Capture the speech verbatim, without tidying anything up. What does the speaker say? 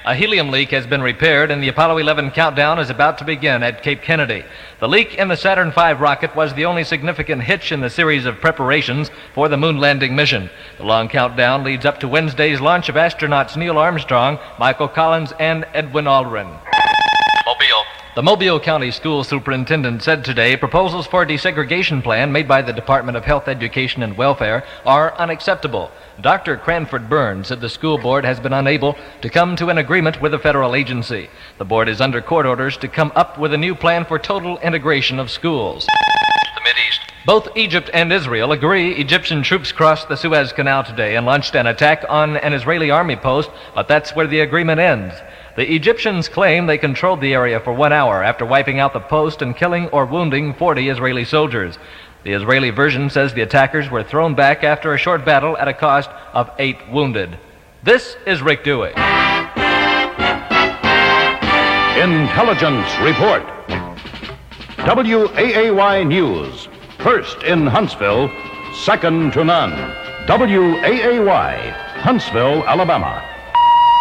A helium leak has been repaired and the Apollo eleven countdown is about to begin at Cape Kennedy. The leak in the Saturn five rocket was the only significant hitch in the series of preparations for the moon landing mission. The long countdown leads up to Wednesday's launch of astronauts Neil Armstrong, Michael Collins, and Edwin Aldrin. Mobile. The Mobile County School Superintendent said today proposals for a desegregation plan made by the Department of Health, Education, and Welfare are unacceptable. Doctor Cranford Burns said the school board has been unable to come to an agreement with the federal agency. The board is under court orders to come up with a new plan for total integration of schools. The Mideast. Both Egypt and Israel agree Egyptian troops crossed the Suez Canal today and launched an attack on an Israeli army post, but that's where the agreement ends. The Egyptians claim they controlled the area for one hour after wiping out the post and killing or wounding forty Israeli soldiers. The Israeli version says the attackers were thrown back after a short battle at a cost of eight wounded. This is Rick Dewey. Intelligence Report. W A A Y News. First in Huntsville, second to none. W A A Y, Huntsville, Alabama.